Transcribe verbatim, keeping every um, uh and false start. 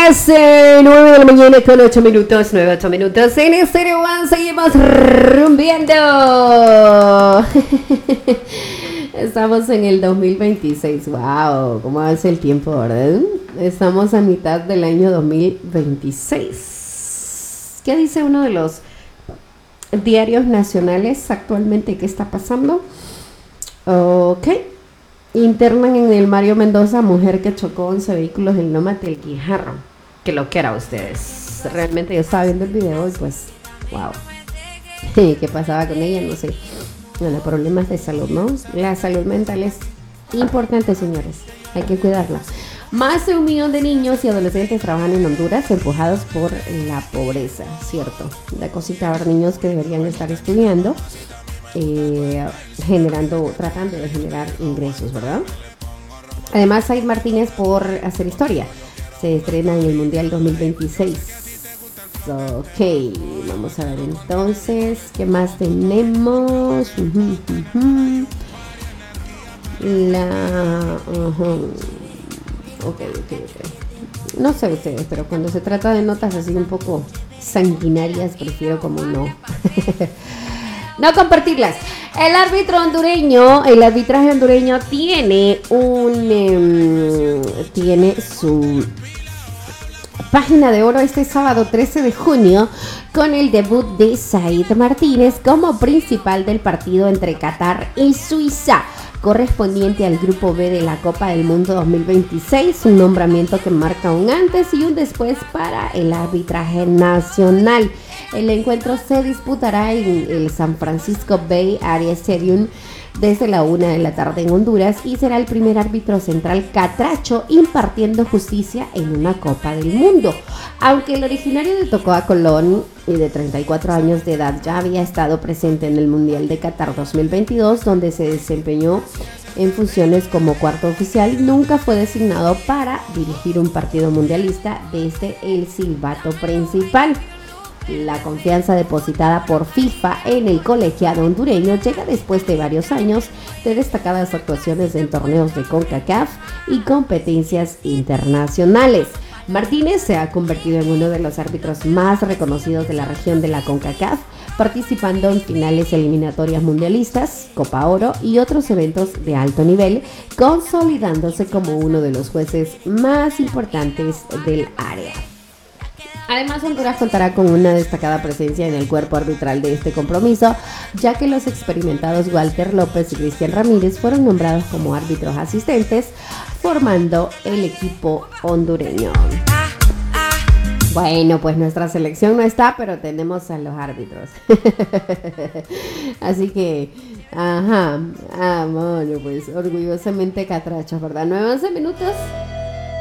las eh, nueve de la mañana con ocho minutos, nueve, ocho minutos. En Estéreo One seguimos rumbeando. Estamos en el dos mil veintiséis. Wow, cómo hace el tiempo, ¿verdad? Estamos a mitad del año dos mil veintiséis. ¿Qué dice uno de los diarios nacionales actualmente? ¿Qué está pasando? Ok. Internan en el Mario Mendoza mujer que chocó once vehículos en Loma del Guijarro. Que lo que era ustedes. Realmente yo estaba viendo el video y pues, wow. ¿Qué pasaba con ella? No sé. Bueno, problemas de salud, ¿no? La salud mental es importante, señores. Hay que cuidarla. Más de un millón de niños y adolescentes trabajan en Honduras empujados por la pobreza, ¿cierto? La cosita, ver niños que deberían estar estudiando. Eh, generando, tratando de generar ingresos, ¿verdad? Además, Said Martínez por hacer historia. Se estrena en el Mundial dos mil veintiséis. Ok, vamos a ver entonces, ¿qué más tenemos? Uh-huh, uh-huh. La... Uh-huh. Ok, ok, ok. No sé ustedes, pero cuando se trata de notas así un poco sanguinarias, prefiero como no. No compartirlas. El árbitro hondureño, el arbitraje hondureño tiene un eh, tiene su página de oro este sábado trece de junio con el debut de Said Martínez como principal del partido entre Qatar y Suiza, correspondiente al Grupo B de la Copa del Mundo dos mil veintiséis, un nombramiento que marca un antes y un después para el arbitraje nacional. El encuentro se disputará en el San Francisco Bay Area Stadium desde la una de la tarde en Honduras y será el primer árbitro central catracho impartiendo justicia en una Copa del Mundo. Aunque el originario de Tocoa, Colón y de treinta y cuatro años de edad ya había estado presente en el Mundial de Qatar dos mil veintidós, donde se desempeñó en funciones como cuarto oficial, nunca fue designado para dirigir un partido mundialista desde el silbato principal. La confianza depositada por FIFA en el colegiado hondureño llega después de varios años de destacadas actuaciones en torneos de CONCACAF y competencias internacionales. Martínez se ha convertido en uno de los árbitros más reconocidos de la región de la CONCACAF, participando en finales eliminatorias mundialistas, Copa Oro y otros eventos de alto nivel, consolidándose como uno de los jueces más importantes del área. Además, Honduras contará con una destacada presencia en el cuerpo arbitral de este compromiso, ya que los experimentados Walter López y Cristian Ramírez fueron nombrados como árbitros asistentes, formando el equipo hondureño. Bueno, pues nuestra selección no está, pero tenemos a los árbitros. Así que, ajá, ah, bueno, pues orgullosamente catrachos, ¿verdad? nueve, once minutos.